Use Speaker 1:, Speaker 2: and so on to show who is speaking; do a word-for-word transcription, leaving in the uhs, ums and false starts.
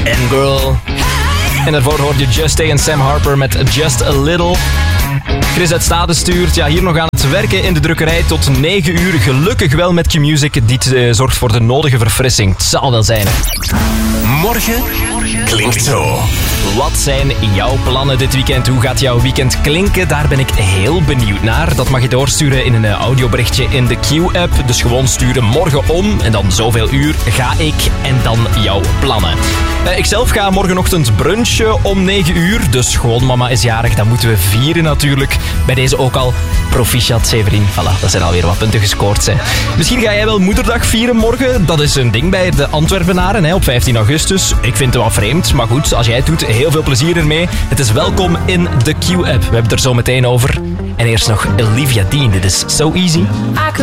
Speaker 1: and Girl. En daarvoor hoorde je Just Stay en Sam Harper met Just a Little. Chris uit Stade stuurt, ja, hier nog aan het werken in de drukkerij tot negen uur. Gelukkig wel met Q-Music. Dit uh, zorgt voor de nodige verfrissing. Het zal wel zijn, hè.
Speaker 2: Morgen klinkt zo.
Speaker 1: Wat zijn jouw plannen dit weekend? Hoe gaat jouw weekend klinken? Daar ben ik heel benieuwd naar. Dat mag je doorsturen in een audioberichtje in de Q-app. Dus gewoon sturen morgen om en dan zoveel uur ga ik en dan jouw plannen. Uh, ikzelf ga morgenochtend brunchen om negen uur. Dus schoonmama is jarig, dat moeten we vieren natuurlijk. Bij deze ook al proficiat, Severin. Voilà, dat zijn alweer wat punten gescoord. Hè. Misschien ga jij wel moederdag vieren morgen. Dat is een ding bij de Antwerpenaren hè, op vijftien augustus. Ik vind het wel vreemd, maar goed, als jij het doet, heel veel plezier ermee. Het is welkom in de Q-app. We hebben het er zo meteen over. En eerst nog Olivia Dean. Dit is So Easy.